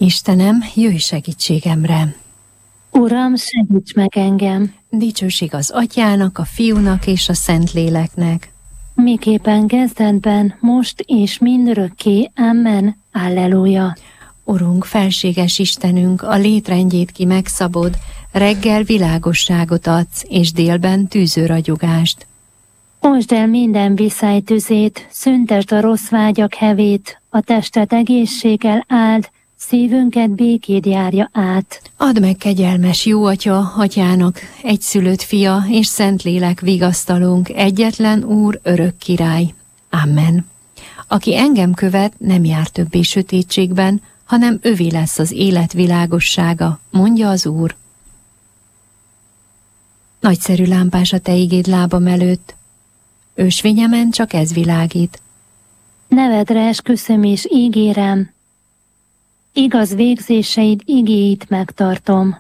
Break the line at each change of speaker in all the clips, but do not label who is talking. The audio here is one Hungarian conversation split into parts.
Istenem, jöjj segítségemre!
Uram, segíts meg engem!
Dicsőség az Atyának, a Fiúnak és a Szentléleknek.
Miképpen kezdetben, most és mindörökké. Amen. Alleluja.
Urunk, felséges Istenünk, a létrendjét ki megszabod, reggel világosságot adsz, és délben tűző ragyogást.
Osd el minden viszály tüzét, szüntesd a rossz vágyak hevét, a testet egészséggel áld, szívünket békéd járja át.
Add meg, kegyelmes jó Atya, Atyának, egyszülött Fia és Szentlélek vigasztalunk, egyetlen Úr, örök király. Amen. Aki engem követ, nem jár többé sötétségben, hanem övé lesz az élet világossága, mondja az Úr. Nagyszerű lámpás a te igéd lábam előtt, ösvényemen csak ez világít.
Nevedre esküszöm és ígérem, igaz végzéseid igéit megtartom.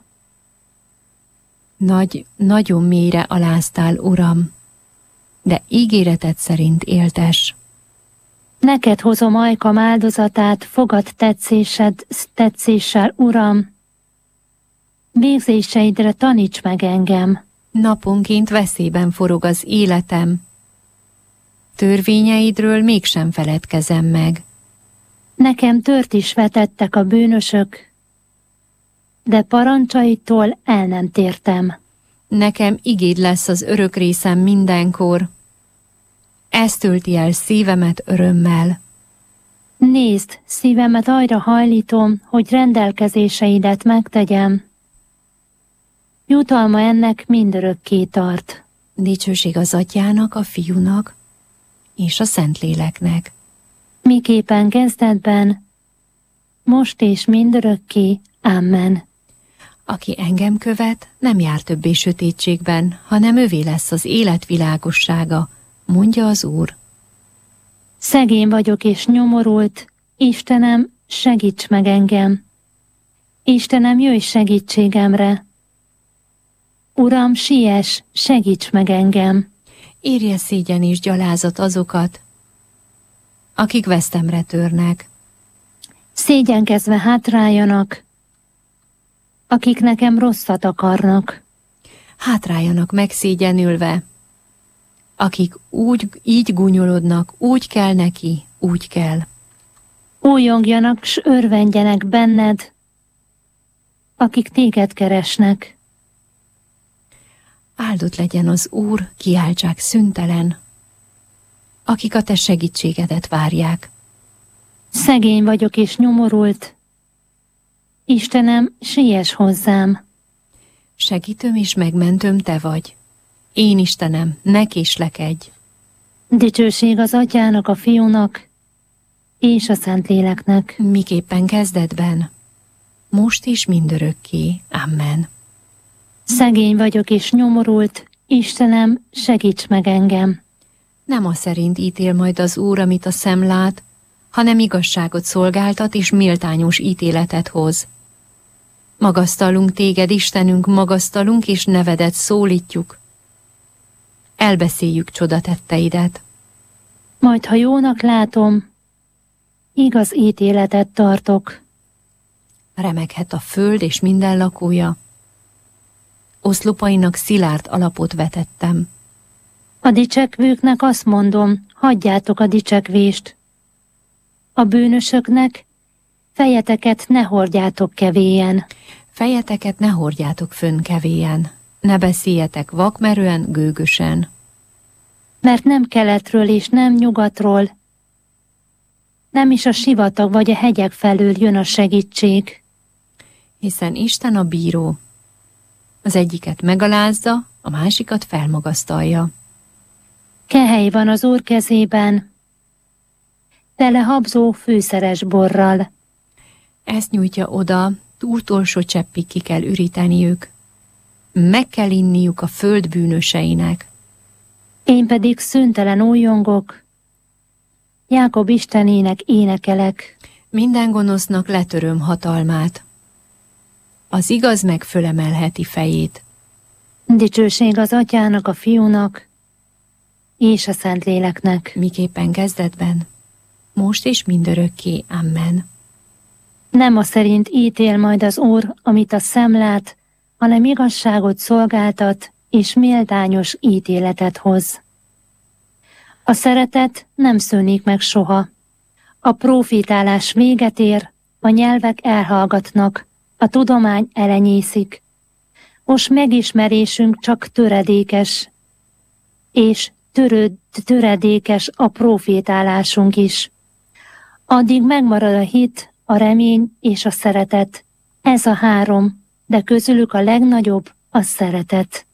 Nagyon mélyre aláztál, Uram, de ígéreted szerint éltes.
Neked hozom ajkam áldozatát, fogad tetszéssel, Uram. Végzéseidre taníts meg engem.
Naponként veszélyben forog az életem. Törvényeidről mégsem feledkezem meg.
Nekem tört is vetettek a bűnösök, de parancsaitól el nem tértem.
Nekem igéd lesz az örök részem mindenkor. Ez tölti el szívemet örömmel.
Nézd, szívemet arra hajlítom, hogy rendelkezéseidet megtegyem. Jutalma ennek mindörökké tart.
Dicsőség az Atyának, a Fiúnak és a Szentléleknek.
Miképpen kezdetben, most és mindörökké. Amen.
Aki engem követ, nem jár többé sötétségben, hanem övé lesz az élet világossága, mondja az Úr.
Szegény vagyok és nyomorult, Istenem, segíts meg engem. Istenem, jöjj segítségemre. Uram, siess, segíts meg engem.
Érje szégyen és gyalázat azokat, akik vesztemre törnek.
Szégyenkezve hátráljanak, akik nekem rosszat akarnak.
Hátráljanak megszégyenülve, akik így gúnyolodnak, úgy kell neki, úgy kell.
Újongjanak, s örvendjenek benned, akik téged keresnek.
Áldott legyen az Úr, kiáltsák szüntelen, akik a te segítségedet várják.
Szegény vagyok és nyomorult, Istenem, siess hozzám.
Segítőm és megmentőm te vagy. Én, Istenem, ne késlekedj.
Dicsőség az Atyának, a Fiúnak és a Szentléleknek.
Miképpen kezdetben, most és mindörökké. Amen.
Szegény vagyok és nyomorult, Istenem, segíts meg engem.
Nem a szerint ítél majd az Úr, amit a szem lát, hanem igazságot szolgáltat és méltányos ítéletet hoz. Magasztalunk téged, Istenünk, magasztalunk és nevedet szólítjuk. Elbeszéljük csodatetteidet.
Majd, ha jónak látom, igaz ítéletet tartok.
Remeghet a föld és minden lakója. Oszlopainak szilárd alapot vetettem.
A dicsekvőknek azt mondom, hagyjátok a dicsekvést. A bűnösöknek fejeteket ne hordjátok kevélyen.
Fejeteket ne hordjátok fönn kevélyen. Ne beszéljetek vakmerően, gőgösen.
Mert nem keletről és nem nyugatról, nem is a sivatag vagy a hegyek felől jön a segítség.
Hiszen Isten a bíró. Az egyiket megalázza, a másikat felmagasztalja.
Kehely van az Úr kezében, tele habzó fűszeres borral.
Ezt nyújtja oda, túltolsó cseppig ki kell üríteniük. Meg kell inniuk a föld bűnöseinek.
Én pedig szüntelen újongok, Jákob Istenének énekelek.
Minden gonosznak letöröm hatalmát. Az igaz meg fölemelheti fejét.
Dicsőség az Atyának, a Fiúnak és a Szentléleknek.
Miképpen kezdetben, most és mindörökké. Amen.
Nem a szerint ítél majd az Úr, amit a szem lát, hanem igazságot szolgáltat, és méltányos ítéletet hoz. A szeretet nem szűnik meg soha. A profétálás véget ér, a nyelvek elhallgatnak, a tudomány elenyészik. Most megismerésünk csak töredékes, és töredékes a profétálásunk is. Addig megmarad a hit, a remény és a szeretet. Ez a három, de közülük a legnagyobb a szeretet.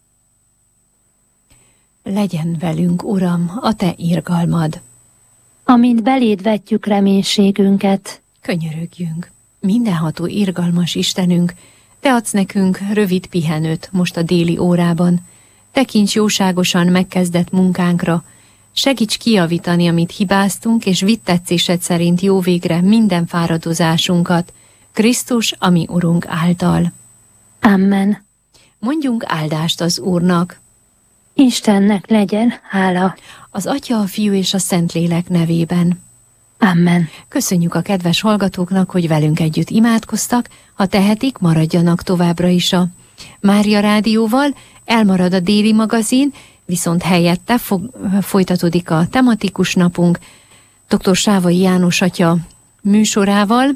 Legyen velünk, Uram, a Te irgalmad.
Amint beléd vetjük reménységünket.
Könyörögjünk. Mindenható irgalmas Istenünk, Te adsz nekünk rövid pihenőt most a déli órában. Tekints jóságosan megkezdett munkánkra. Segíts kijavítani, amit hibáztunk, és vidd tetszésed szerint jó végre minden fáradozásunkat. Krisztus, ami Urunk által.
Amen.
Mondjunk áldást az Úrnak.
Istennek legyen hála.
Az Atya, a Fiú és a Szentlélek nevében.
Amen.
Köszönjük a kedves hallgatóknak, hogy velünk együtt imádkoztak, ha tehetik, maradjanak továbbra is a Mária Rádióval, elmarad a déli magazin, viszont helyette folytatódik a tematikus napunk dr. Sávai János atya műsorával,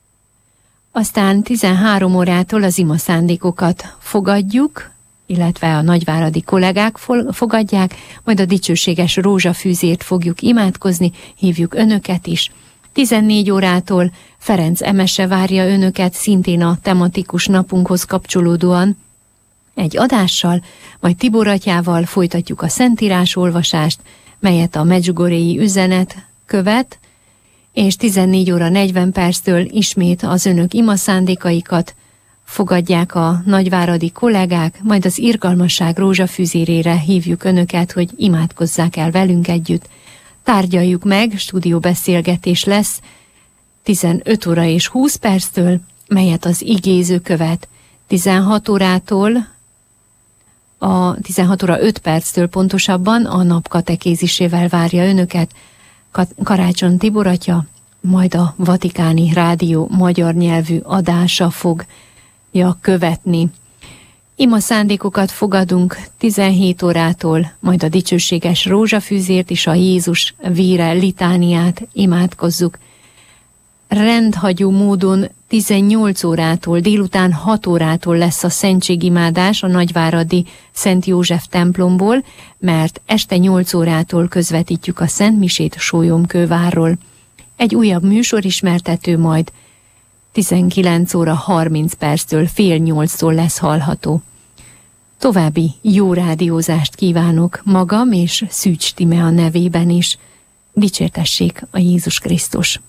aztán 13 órától az imaszándékokat fogadjuk, illetve a nagyváradi kollégák fogadják, majd a dicsőséges rózsafűzért fogjuk imádkozni, hívjuk önöket is. 14 órától Ferenc Emese várja önöket szintén a tematikus napunkhoz kapcsolódóan egy adással, majd Tibor atyával folytatjuk a Szentírás olvasást, melyet a Medjugorjei üzenet követ, és 14 óra 40 perctől ismét az önök imaszándékaikat fogadják a nagyváradi kollégák, majd az irgalmasság rózsafűzérére hívjuk önöket, hogy imádkozzák el velünk együtt. Tárgyaljuk meg, stúdióbeszélgetés lesz 15 óra és 20 perctől, melyet az igéző követ. 16 órától, a 16 óra 5 perctől pontosabban a nap katekézisével várja önöket Karácsony Tibor atya, majd a Vatikáni Rádió magyar nyelvű adása fogja követni. Ima szándékokat fogadunk 17 órától, majd a dicsőséges rózsafűzért és a Jézus vére litániát imádkozzuk. Rendhagyó módon 18 órától, délután 6 órától lesz a szentségimádás a nagyváradi Szent József templomból, mert este 8 órától közvetítjük a szentmisét Sólyomkővárról. Egy újabb műsorismertető majd 19 óra 30 perctől fél 8-tól lesz hallható. További jó rádiózást kívánok magam és Szűcs Tímea nevében is. Dicsértessék a Jézus Krisztus!